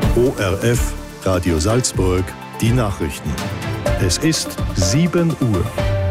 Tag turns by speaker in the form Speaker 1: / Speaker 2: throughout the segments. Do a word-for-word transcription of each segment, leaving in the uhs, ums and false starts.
Speaker 1: O R F, Radio Salzburg, die Nachrichten. Es ist sieben Uhr.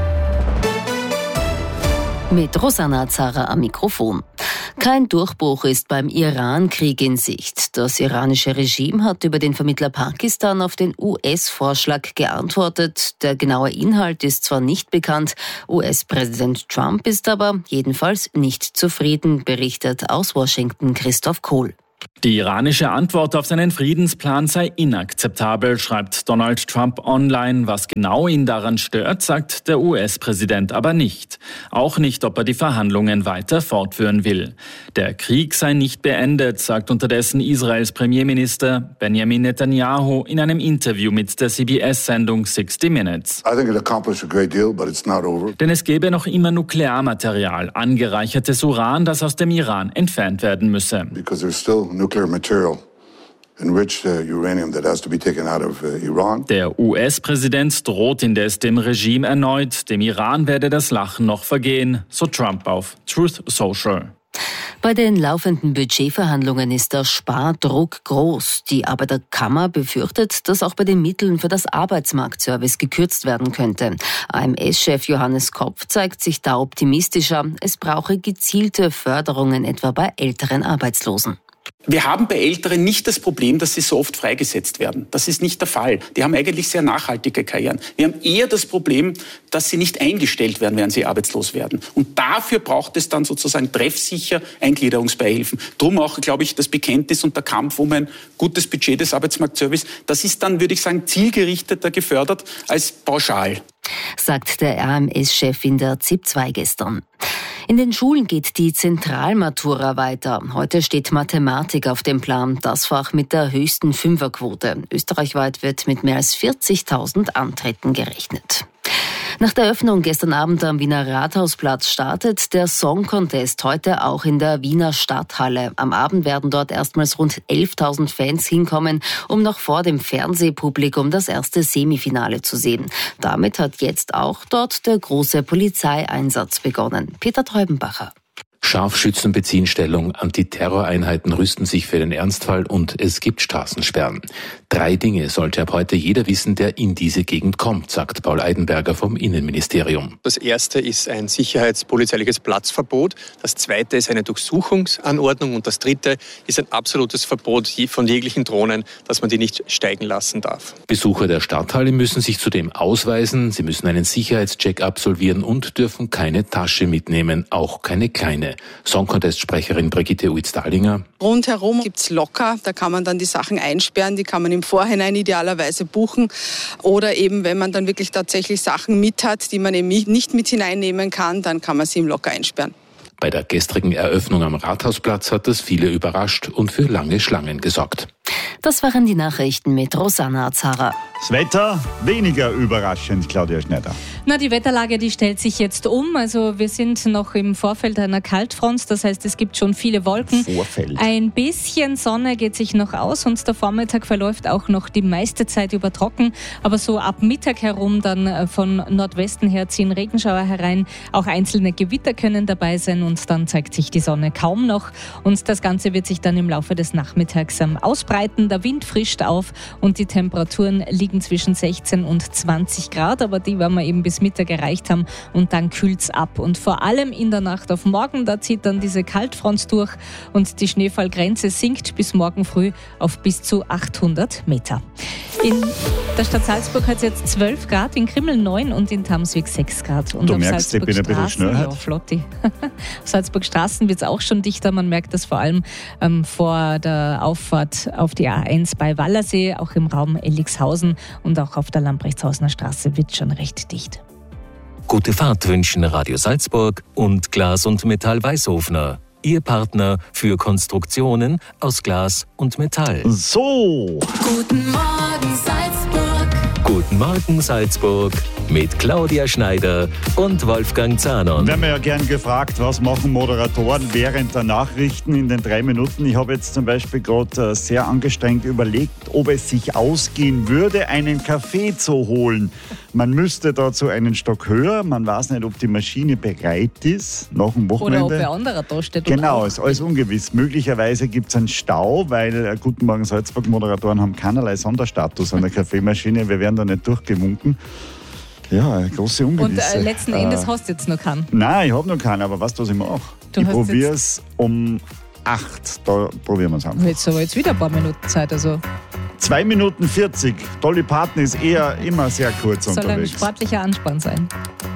Speaker 2: Mit Rosanna Zara am Mikrofon. Kein Durchbruch ist beim Iran-Krieg in Sicht. Das iranische Regime hat über den Vermittler Pakistan auf den U S-Vorschlag geantwortet. Der genaue Inhalt ist zwar nicht bekannt, U S-Präsident Trump ist aber jedenfalls nicht zufrieden, berichtet aus Washington Christoph Kohl.
Speaker 3: Die iranische Antwort auf seinen Friedensplan sei inakzeptabel, schreibt Donald Trump online. Was genau ihn daran stört, sagt der U S-Präsident aber nicht. Auch nicht, ob er die Verhandlungen weiter fortführen will. Der Krieg sei nicht beendet, sagt unterdessen Israels Premierminister Benjamin Netanyahu in einem Interview mit der C B S-Sendung sixty minutes.
Speaker 4: I think it accomplished a great deal, but it's not over.
Speaker 3: Denn es gäbe noch immer Nuklearmaterial, angereichertes Uran, das aus dem Iran entfernt werden müsse.
Speaker 4: Because there's still nuclear material, enriched uh, uranium that has to be taken out of uh, Iran.
Speaker 3: Der U S-Präsident droht indes dem Regime erneut. Dem Iran werde das Lachen noch vergehen, so Trump auf Truth Social.
Speaker 2: Bei den laufenden Budgetverhandlungen ist der Spardruck groß. Die Arbeiterkammer befürchtet, dass auch bei den Mitteln für das Arbeitsmarktservice gekürzt werden könnte. A M S-Chef Johannes Kopf zeigt sich da optimistischer. Es brauche gezielte Förderungen, etwa bei älteren Arbeitslosen.
Speaker 5: Wir haben bei Älteren nicht das Problem, dass sie so oft freigesetzt werden. Das ist nicht der Fall. Die haben eigentlich sehr nachhaltige Karrieren. Wir haben eher das Problem, dass sie nicht eingestellt werden, während sie arbeitslos werden. Und dafür braucht es dann sozusagen treffsicher Eingliederungsbeihilfen. Drum auch, glaube ich, das Bekenntnis und der Kampf um ein gutes Budget des Arbeitsmarktservice. Das ist dann, würde ich sagen, zielgerichteter gefördert als pauschal.
Speaker 2: Sagt der A M S-Chef in der Z I P zwei gestern. In den Schulen geht die Zentralmatura weiter. Heute steht Mathematik auf dem Plan, das Fach mit der höchsten Fünferquote. Österreichweit wird mit mehr als vierzigtausend Antritten gerechnet. Nach der Öffnung gestern Abend am Wiener Rathausplatz startet der Song Contest heute auch in der Wiener Stadthalle. Am Abend werden dort erstmals rund elftausend Fans hinkommen, um noch vor dem Fernsehpublikum das erste Semifinale zu sehen. Damit hat jetzt auch dort der große Polizeieinsatz begonnen. Peter Treubenbacher.
Speaker 6: Scharfschützen beziehen Stellung, Antiterroreinheiten rüsten sich für den Ernstfall und es gibt Straßensperren. Drei Dinge sollte ab heute jeder wissen, der in diese Gegend kommt, sagt Paul Eidenberger vom Innenministerium.
Speaker 7: Das erste ist ein sicherheitspolizeiliches Platzverbot, das zweite ist eine Durchsuchungsanordnung und das dritte ist ein absolutes Verbot von jeglichen Drohnen, dass man die nicht steigen lassen darf.
Speaker 6: Besucher der Stadthalle müssen sich zudem ausweisen, sie müssen einen Sicherheitscheck absolvieren und dürfen keine Tasche mitnehmen, auch keine kleine. Song-Contest-Sprecherin Brigitte Uitz-Dahlinger.
Speaker 8: Rundherum gibt's Locker, da kann man dann die Sachen einsperren, die kann man im Vorhinein idealerweise buchen. Oder eben, wenn man dann wirklich tatsächlich Sachen mit hat, die man eben nicht mit hineinnehmen kann, dann kann man sie im Locker einsperren.
Speaker 6: Bei der gestrigen Eröffnung am Rathausplatz hat das viele überrascht und für lange Schlangen gesorgt.
Speaker 2: Das waren die Nachrichten mit Rosanna Zara.
Speaker 9: Das Wetter weniger überraschend, Claudia Schneider.
Speaker 10: Na, die Wetterlage, die stellt sich jetzt um. Also wir sind noch im Vorfeld einer Kaltfront, das heißt, es gibt schon viele Wolken.
Speaker 9: Vorfeld.
Speaker 10: Ein bisschen Sonne geht sich noch aus und der Vormittag verläuft auch noch die meiste Zeit über trocken. Aber so ab Mittag herum dann von Nordwesten her ziehen Regenschauer herein. Auch einzelne Gewitter können dabei sein und dann zeigt sich die Sonne kaum noch. Und das Ganze wird sich dann im Laufe des Nachmittags ausbreiten. Der Wind frischt auf und die Temperaturen liegen zwischen sechzehn und zwanzig Grad, aber die werden wir eben bis Mittag erreicht haben und dann kühlt's ab. Und vor allem in der Nacht auf morgen, da zieht dann diese Kaltfront durch und die Schneefallgrenze sinkt bis morgen früh auf bis zu achthundert Meter. In der Stadt Salzburg hat es jetzt zwölf Grad, in Krimml neun und in Tamswig sechs Grad. Und
Speaker 9: du
Speaker 10: auf
Speaker 9: merkst, ich bin ein bisschen schnell.
Speaker 10: Ja, Flotti. Auf Salzburg Straßen wird es auch schon dichter. Man merkt das vor allem ähm, vor der Auffahrt auf die A eins bei Wallersee, auch im Raum Ellixhausen und auch auf der Lamprechtshausener Straße wird schon recht dicht.
Speaker 11: Gute Fahrt wünschen Radio Salzburg und Glas und Metall Weißhofner. Ihr Partner für Konstruktionen aus Glas und Metall.
Speaker 9: So.
Speaker 12: Guten Morgen Salzburg.
Speaker 11: Guten Morgen Salzburg. mit Claudia Schneider und Wolfgang Zahner.
Speaker 9: Wir haben ja gern gefragt, was machen Moderatoren während der Nachrichten in den drei Minuten. Ich habe jetzt zum Beispiel gerade sehr angestrengt überlegt, ob es sich ausgehen würde, einen Kaffee zu holen. Man müsste dazu einen Stock höher. Man weiß nicht, ob die Maschine bereit ist nach dem Wochenende.
Speaker 10: Oder ob ein anderer da steht.
Speaker 9: Genau, ist alles ungewiss. Möglicherweise gibt es einen Stau, weil äh, Guten Morgen Salzburg-Moderatoren haben keinerlei Sonderstatus an der Kaffeemaschine. Wir werden da nicht durchgewunken. Ja, eine große Ungewisse.
Speaker 10: Und äh, letzten Endes
Speaker 9: äh,
Speaker 10: hast du jetzt noch keinen?
Speaker 9: Nein, ich habe noch keinen, aber weißt du, was ich mache? Ich probiere es um acht. Da probieren wir es einfach.
Speaker 10: Jetzt aber jetzt wieder ein paar Minuten Zeit. Also.
Speaker 9: zwei Minuten vierzig. Dolly Parton ist eher immer sehr kurz
Speaker 10: Soll
Speaker 9: unterwegs.
Speaker 10: Soll ein sportlicher Anspann sein.